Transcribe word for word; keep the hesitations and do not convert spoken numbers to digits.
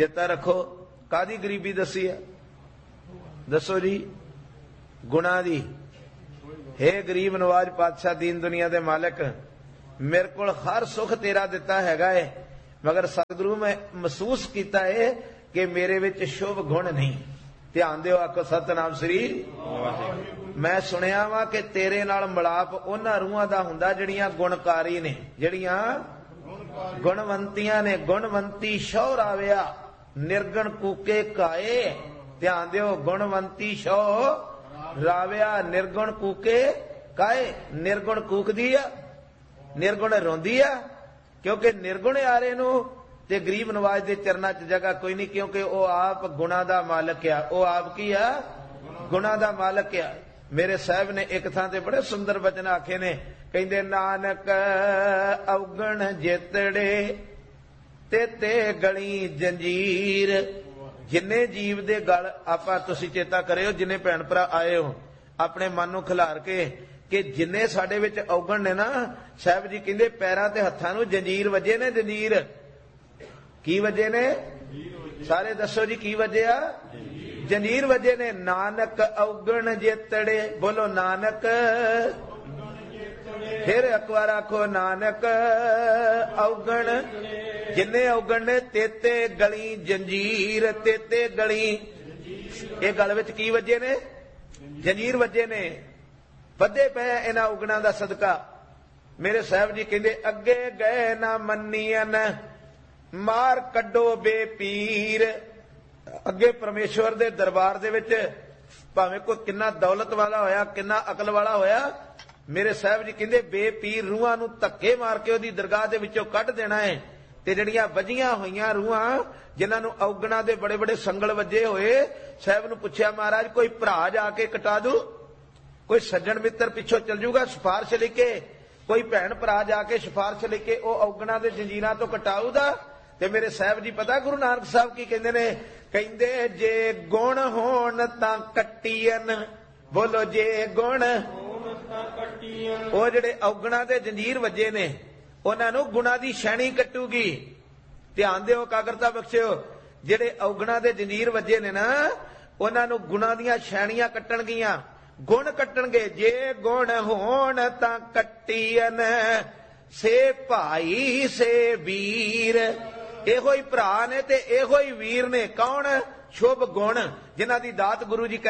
चेता रखो कादी गरीबी दसी है, दसो जी, गुणा दी। हे गरीब नवाज पातशाह दीन दुनिया दे मालिक, मेरे को हर सुख तेरा दिता हैगा है, मगर सतगुरु मैं महसूस किया है कि मेरे विच शुभ गुण नहीं। ध्यान दिओ, आखो सतनाम श्री। मैं सुनिया वा कि तेरे नाल मिलाप उन्हां रूहां दा हुंदा जिहड़ियां गुणकारी ने, जिहड़ियां गुणवंतियां ने। गुणवंती शौ राविया निर्गुण कूके काए। ध्यान दिओ, गुणवंती शौ राविया निर्गुण कूके काए। निर्गुण कूकदी आ, निर्गुण रोंदी आ, क्योंकि निर्गुण यारे नूं ते गरीब नवाज दे चरनां च जगह कोई नहीं, क्योंकि वो आप गुणा दा मालक आ। वो आप की आ? गुणा दा मालक आ। मेरे साहब ने एक थां ते बड़े सुंदर वचन आखे ने, कहंदे नानक अवगण जेतड़े ते ते गली जंजीर। जिन्ने जीव दे गल आपां तुसीं चेता करियो, जिन्ने भैण भरा आए हो अपने मन नूं खिलार के कि जिन्ने साडे विच अवगण ने ना, साहब जी कहंदे पैरां ते हत्थां नूं जंजीर वजे ने। जंजीर की वजे ने? सारे दसो जी की वजे आ? जंजीर वजे ने। नानक अवगण जेतड़े, बोलो नानक। फिर एक बार आखो नानक अवगण। जिन्ने अवगण ने तेते गली जंजीर। तेते गली, ये गल विच की वजे ने? जंजीर वजे ने। बधे पे इन्हां अवगणां दा सदका। मेरे साहब जी कहंदे अगे गए ना मन्नियन मार कड्डो बेपीर। अगे परमेश्वर दे दरबार दे विच भावें कोई किन्ना दौलत वाला होया, किन्ना अकल वाला होया, मेरे साहब जी कहंदे बेपीर रूहां नूं धक्के मार के ओदी दरगाह दे विचों कढ देना है। ते जिहड़ियां वजियां होईयां रूहां, जिन्हां नूं अवगणां दे बड़े बड़े संगल वजे होए, साहब नूं पुछया महाराज कोई भरा जाके कटा दू, कोई सज्जण मित्र पिछों चल जूगा सिफारिश लिखे, कोई भैण भरा जाके सिफारिश लिखे ओ अवगणां दे जंजीरां तो कटाऊदा। ते मेरे साहब जी पता गुरु नानक साहब की कहंदे ने? कहंदे जे गुण होण तां कट्टीयन। बोलो जे गुण होण तां कट्टीयन। ओ जिहड़े अवगणां दे जंजीर वजे ने उन्हां नूं गुणां दी शैणी कट्टूगी। ध्यान दिओ, कागरता बख्शिओ, जिहड़े अवगणां दे जंजीर वजे ने ना, उन्हां नूं गुणां दीयां शैणियां कट्टणगीਆਂ, गुण कट्टणगे। जे गुण होण तां कट्टीयन से भाई से वीर। इहो ही भरा ने ते इहो ही वीर ने। कौन? शुभ गुण, जिन्हां दी दात गुरु जी